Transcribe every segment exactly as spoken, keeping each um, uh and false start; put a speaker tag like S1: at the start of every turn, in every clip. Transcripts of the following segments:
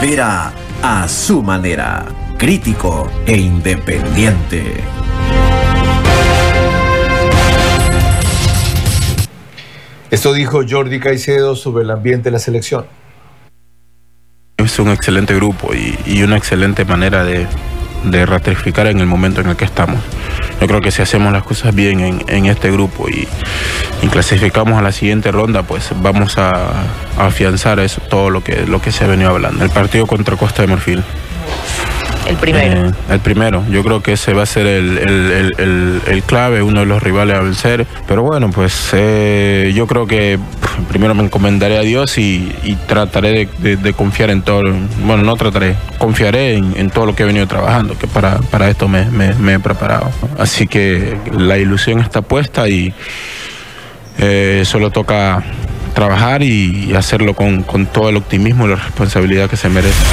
S1: Rivera a su manera, crítico e independiente.
S2: Esto dijo Jordi Caicedo sobre el ambiente de la selección.
S3: Es un excelente grupo y, y una excelente manera de, de ratificar en el momento en el que estamos. Yo creo que si hacemos las cosas bien en, en este grupo y, y clasificamos a la siguiente ronda, pues vamos a, a afianzar eso, todo lo que, lo que se ha venido hablando. El partido contra Costa de Marfil.
S4: El primero. Eh,
S3: el primero. Yo creo que ese va a ser el, el, el, el, el clave, uno de los rivales a vencer. Pero bueno, pues eh, yo creo que primero me encomendaré a Dios y, y trataré de, de, de confiar en todo. Bueno, no trataré, confiaré en, en todo lo que he venido trabajando, que para, para esto me, me, me he preparado. Así que la ilusión está puesta y eh, solo toca trabajar y, y hacerlo con, con todo el optimismo y la responsabilidad que se merece.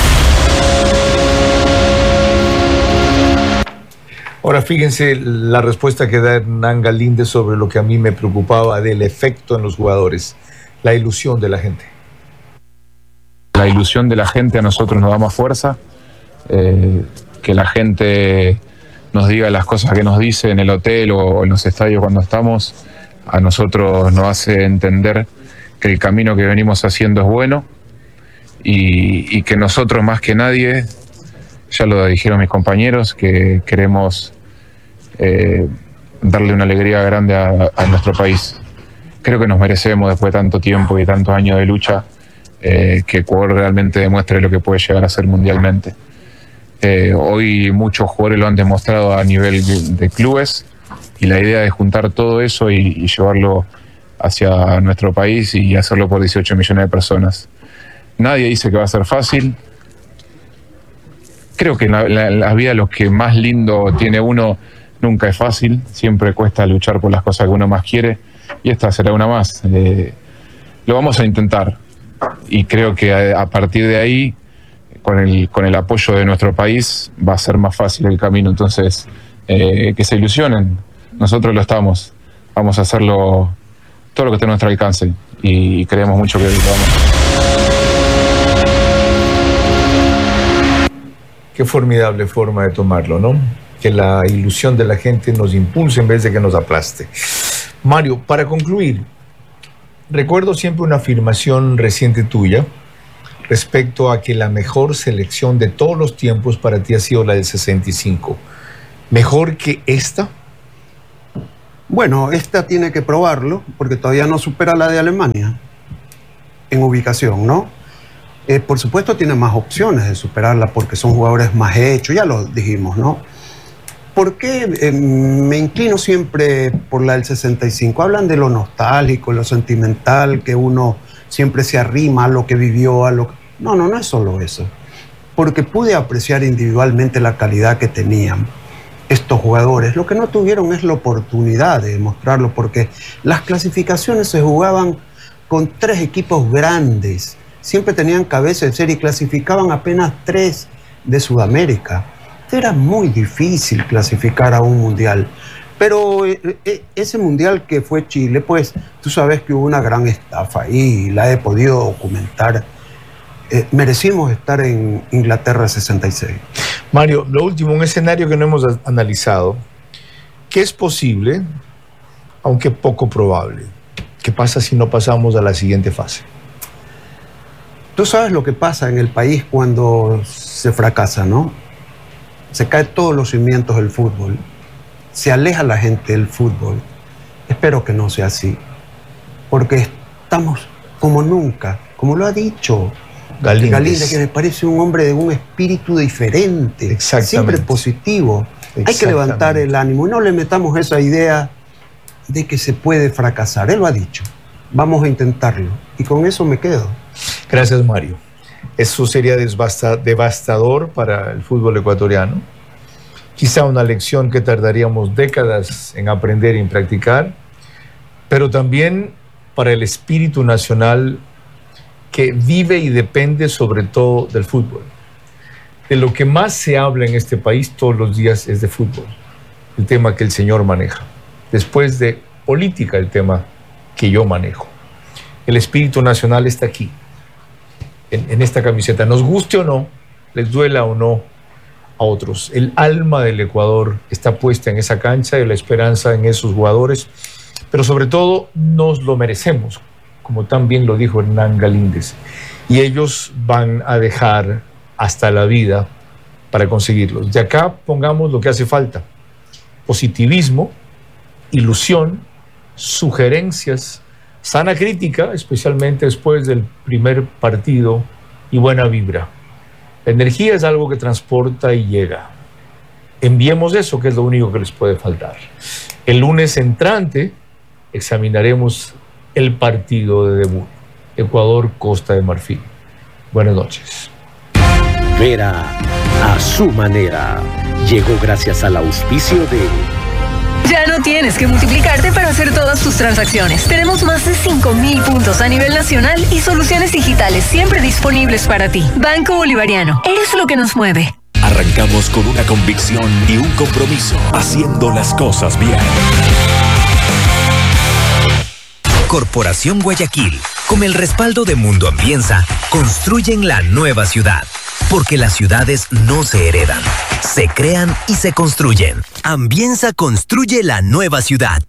S2: Ahora fíjense la respuesta que da Hernán Galíndez sobre lo que a mí me preocupaba del efecto en los jugadores, la ilusión de la gente.
S5: La ilusión de la gente a nosotros nos da más fuerza, eh, que la gente nos diga las cosas que nos dice en el hotel o en los estadios cuando estamos, a nosotros nos hace entender que el camino que venimos haciendo es bueno y, y que nosotros más que nadie, ya lo dijeron mis compañeros, que queremos eh, darle una alegría grande a, a nuestro país. Creo que nos merecemos, después de tanto tiempo y tantos años de lucha, eh, que Ecuador realmente demuestre lo que puede llegar a ser mundialmente. Eh, hoy muchos jugadores lo han demostrado a nivel de clubes y la idea es juntar todo eso y, y llevarlo hacia nuestro país y hacerlo por dieciocho millones de personas. Nadie dice que va a ser fácil. Creo que en la, la, la vida lo que más lindo tiene uno nunca es fácil, siempre cuesta luchar por las cosas que uno más quiere y esta será una más. Eh, lo vamos a intentar y creo que a, a partir de ahí, con el, con el apoyo de nuestro país, va a ser más fácil el camino. Entonces, eh, que se ilusionen, nosotros lo estamos, vamos a hacerlo todo lo que esté a nuestro alcance y, y creemos mucho que lo vamos.
S2: Qué formidable forma de tomarlo, ¿no? Que la ilusión de la gente nos impulse en vez de que nos aplaste. Mario, para concluir, recuerdo siempre una afirmación reciente tuya respecto a que la mejor selección de todos los tiempos para ti ha sido la del sesenta y cinco. ¿Mejor que esta?
S6: Bueno, esta tiene que probarlo porque todavía no supera la de Alemania en ubicación, ¿no? Eh, por supuesto tiene más opciones de superarla porque son jugadores más hechos, ya lo dijimos, ¿no? ¿Por qué eh, me inclino siempre por la del sesenta y cinco? Hablan de lo nostálgico, lo sentimental, que uno siempre se arrima a lo que vivió, a lo... No, no, no es solo eso. Porque pude apreciar individualmente la calidad que tenían estos jugadores. Lo que no tuvieron es la oportunidad de demostrarlo porque las clasificaciones se jugaban con tres equipos grandes. Siempre tenían cabeza de serie y clasificaban apenas tres de Sudamérica. Era muy difícil clasificar a un mundial. Pero eh, ese mundial que fue Chile, pues tú sabes que hubo una gran estafa ahí y la he podido documentar. Eh, merecimos estar en Inglaterra sesenta y seis.
S2: Mario, lo último, un escenario que no hemos analizado, que es posible, aunque poco probable. ¿Qué pasa si no pasamos a la siguiente fase?
S6: Tú sabes lo que pasa en el país cuando se fracasa, ¿no? Se caen todos los cimientos del fútbol. Se aleja la gente del fútbol. Espero que no sea así. Porque estamos como nunca, como lo ha dicho Galíndez, Galíndez que me parece un hombre de un espíritu diferente. Siempre positivo. Hay que levantar el ánimo y no le metamos esa idea de que se puede fracasar. Él lo ha dicho. Vamos a intentarlo. Y con eso me quedo.
S2: Gracias, Mario. Eso sería devastador para el fútbol ecuatoriano. Quizá una lección que tardaríamos décadas en aprender y en practicar, pero también para el espíritu nacional que vive y depende sobre todo del fútbol. De lo que más se habla en este país todos los días es de fútbol, el tema que el señor maneja. Después de política, el tema que yo manejo. El espíritu nacional está aquí. en, en esta camiseta, nos guste o no, les duela o no a otros. El alma del Ecuador está puesta en esa cancha y la esperanza en esos jugadores, pero sobre todo nos lo merecemos, como también lo dijo Hernán Galíndez, y ellos van a dejar hasta la vida para conseguirlos. De acá pongamos lo que hace falta: positivismo, ilusión, sugerencias, sana crítica, especialmente después del primer partido, y buena vibra. La energía es algo que transporta y llega. Enviemos eso, que es lo único que les puede faltar. El lunes entrante examinaremos el partido de debut, Ecuador-Costa de Marfil. Buenas noches.
S1: Vera a su manera. Llegó gracias al auspicio de...
S7: Ya no tienes que multiplicarte para hacer todas tus transacciones. Tenemos más de cinco mil puntos a nivel nacional y soluciones digitales siempre disponibles para ti. Banco Bolivariano, eres lo que nos mueve.
S8: Arrancamos con una convicción y un compromiso, haciendo las cosas bien.
S9: Corporación Guayaquil, con el respaldo de Mundo Ambienza, construyen la nueva ciudad. Porque las ciudades no se heredan, se crean y se construyen. Ambienza construye la nueva ciudad.